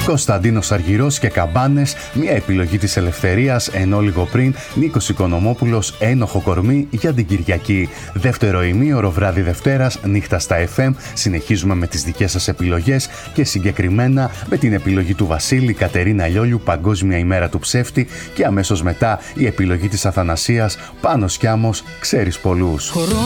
Κωνσταντίνος Αργυρός και Καμπάνες, μια επιλογή της Ελευθερίας, ενώ λίγο πριν Νίκος Οικονομόπουλος, Ένοχο κορμί για την Κυριακή. Δεύτερο ημίωρο, βράδυ Δευτέρας, νύχτα στα FM. Συνεχίζουμε με τις δικές σας επιλογές και συγκεκριμένα με την επιλογή του Βασίλη Κατερίνα Λιόλιου, Παγκόσμια ημέρα του ψεύτη, και αμέσως μετά η επιλογή της Αθανασίας, Πάνος Κιάμος, Ξέρεις πολλούς.